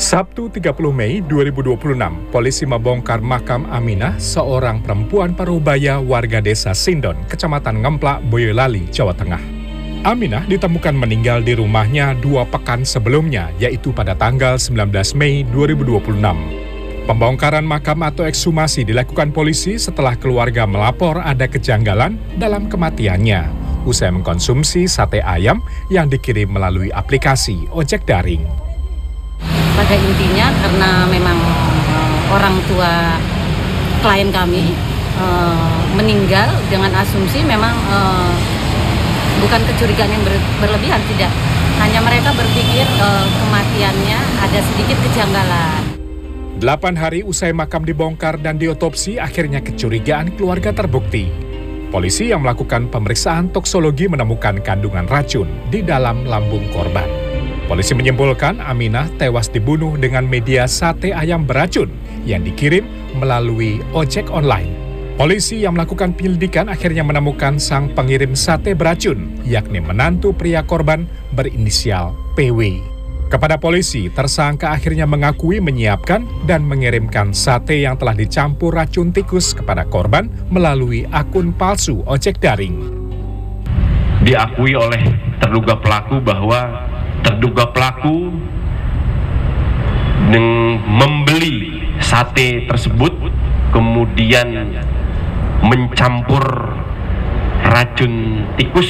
Sabtu 30 Mei 2026, polisi membongkar makam Aminah, seorang perempuan parubaya warga desa Sindon, Kecamatan Ngemplak, Boyolali, Jawa Tengah. Aminah ditemukan meninggal di rumahnya 2 pekan sebelumnya, yaitu pada tanggal 19 Mei 2026. Pembongkaran makam atau ekshumasi dilakukan polisi setelah keluarga melapor ada kejanggalan dalam kematiannya, usai mengkonsumsi sate ayam yang dikirim melalui aplikasi ojek daring. Pada intinya karena memang orang tua klien kami meninggal dengan asumsi memang bukan kecurigaan yang berlebihan, tidak. Hanya mereka berpikir kematiannya ada sedikit kejanggalan. 8 hari usai makam dibongkar dan diotopsi, akhirnya kecurigaan keluarga terbukti. Polisi yang melakukan pemeriksaan toksologi menemukan kandungan racun di dalam lambung korban. Polisi menyimpulkan Aminah tewas dibunuh dengan media sate ayam beracun yang dikirim melalui ojek online. Polisi yang melakukan penyelidikan akhirnya menemukan sang pengirim sate beracun, yakni menantu pria korban berinisial PW. Kepada polisi, tersangka akhirnya mengakui menyiapkan dan mengirimkan sate yang telah dicampur racun tikus kepada korban melalui akun palsu ojek daring. Diakui oleh terduga pelaku bahwa terduga pelaku membeli sate tersebut, kemudian mencampur racun tikus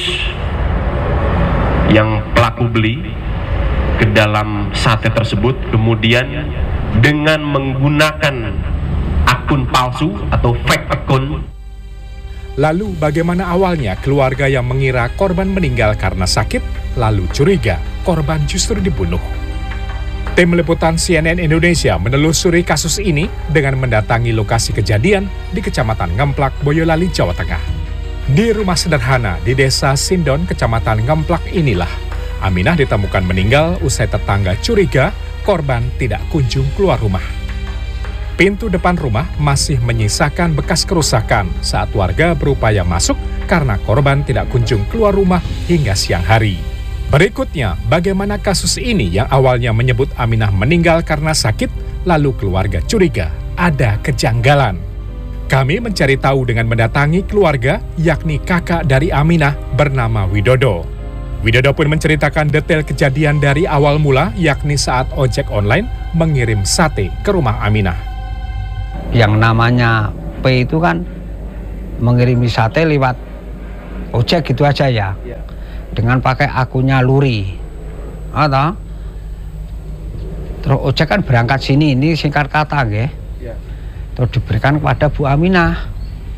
yang pelaku beli ke dalam sate tersebut, kemudian dengan menggunakan akun palsu atau fake akun. Lalu bagaimana awalnya keluarga yang mengira korban meninggal karena sakit, lalu curiga korban justru dibunuh? Tim Liputan CNN Indonesia menelusuri kasus ini dengan mendatangi lokasi kejadian di Kecamatan Ngemplak, Boyolali, Jawa Tengah. Di rumah sederhana di desa Sindon, Kecamatan Ngemplak inilah Aminah ditemukan meninggal usai tetangga curiga korban tidak kunjung keluar rumah. Pintu depan rumah masih menyisakan bekas kerusakan saat warga berupaya masuk karena korban tidak kunjung keluar rumah hingga siang hari. Berikutnya, bagaimana kasus ini yang awalnya menyebut Aminah meninggal karena sakit, lalu keluarga curiga ada kejanggalan. Kami mencari tahu dengan mendatangi keluarga, yakni kakak dari Aminah bernama Widodo. Widodo pun menceritakan detail kejadian dari awal mula, yakni saat ojek online mengirim sate ke rumah Aminah. Yang namanya P itu kan mengirimi sate lewat ojek gitu aja ya, dengan pakai akunnya Luri. Atau terus ojek kan berangkat sini, ini singkat kata nggih. Terus diberikan kepada Bu Aminah.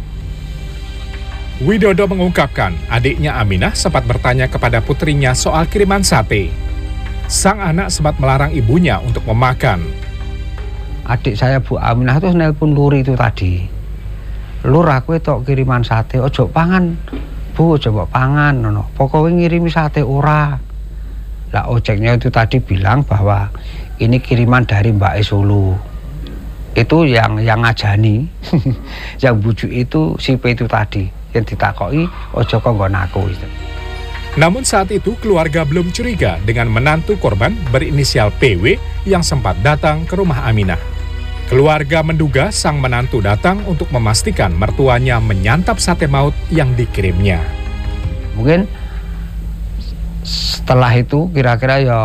Widodo mengungkapkan adiknya Aminah sempat bertanya kepada putrinya soal kiriman sate. Sang anak sempat melarang ibunya untuk memakan. Adik saya Bu Aminah itu nelpon Luri itu tadi. Lur, aku itu kiriman sate, ojo pangan Bu, coba pangan, no. Pokoknya ngirimi sate ora. Lah ojeknya itu tadi bilang bahwa ini kiriman dari Mbak Solo. Itu yang ngajani, yang bujuk itu si P itu tadi, yang ditakoi ojo kok nggon aku itu. Namun saat itu keluarga belum curiga dengan menantu korban berinisial PW yang sempat datang ke rumah Aminah. Keluarga menduga sang menantu datang untuk memastikan mertuanya menyantap sate maut yang dikirimnya. Mungkin setelah itu kira-kira ya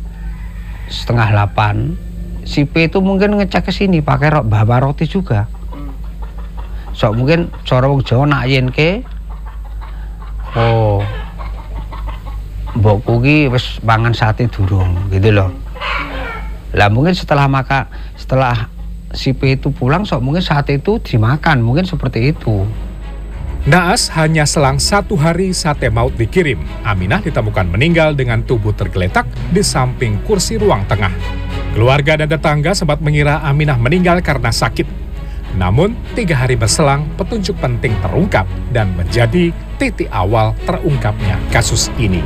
7:30, si P itu mungkin ngecek ke sini pakai bawa roti juga. So mungkin cara wong Jawa nak yen ke, oh mbokku ki wis mangan sate durung gitu loh. Lah mungkin setelah si P itu pulang, sok mungkin sate itu dimakan, mungkin seperti itu. Naas hanya selang 1 hari sate maut dikirim, Aminah ditemukan meninggal dengan tubuh tergeletak di samping kursi ruang tengah. Keluarga dan tetangga sempat mengira Aminah meninggal karena sakit. Namun 3 hari berselang, petunjuk penting terungkap dan menjadi titik awal terungkapnya kasus ini.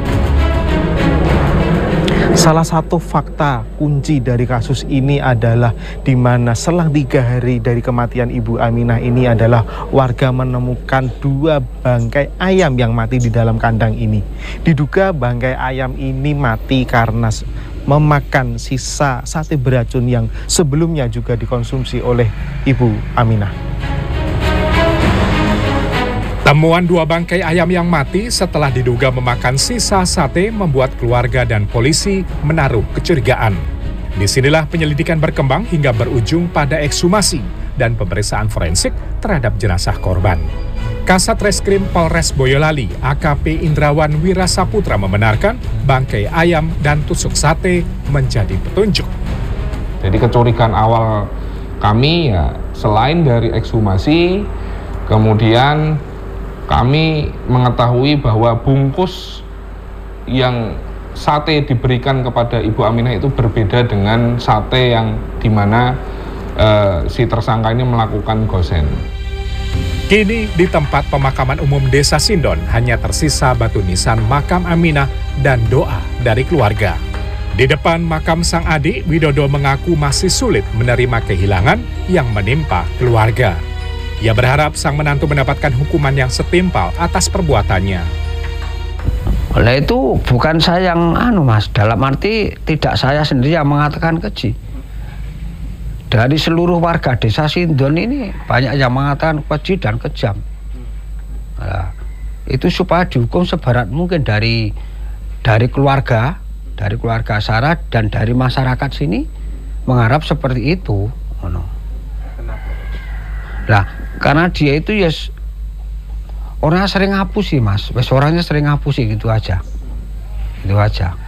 Salah satu fakta kunci dari kasus ini adalah di mana selang 3 hari dari kematian Ibu Aminah ini adalah warga menemukan 2 bangkai ayam yang mati di dalam kandang ini. Diduga bangkai ayam ini mati karena memakan sisa sate beracun yang sebelumnya juga dikonsumsi oleh Ibu Aminah. Temuan 2 bangkai ayam yang mati setelah diduga memakan sisa sate membuat keluarga dan polisi menaruh kecurigaan. Disinilah penyelidikan berkembang hingga berujung pada ekshumasi dan pemeriksaan forensik terhadap jenazah korban. Kasat Reskrim Polres Boyolali, AKP Indrawan Wirasaputra membenarkan bangkai ayam dan tusuk sate menjadi petunjuk. Jadi kecurigaan awal kami ya selain dari ekshumasi, kemudian kami mengetahui bahwa bungkus yang sate diberikan kepada Ibu Aminah itu berbeda dengan sate yang dimana si tersangka ini melakukan gosen. Kini di tempat pemakaman umum Desa Sindon hanya tersisa batu nisan makam Aminah dan doa dari keluarga. Di depan makam sang adik, Widodo mengaku masih sulit menerima kehilangan yang menimpa keluarga. Ia berharap sang menantu mendapatkan hukuman yang setimpal atas perbuatannya. Oleh itu bukan saya yang Mas, dalam arti tidak saya sendiri yang mengatakan keji. Dari seluruh warga Desa Sindon ini banyak yang mengatakan keji dan kejam. Nah, itu supaya dihukum seberat mungkin dari keluarga Sarah dan dari masyarakat sini mengharap seperti itu. Nah, karena dia itu ya orangnya sering ngapusi Mas, orangnya sering ngapusi gitu aja.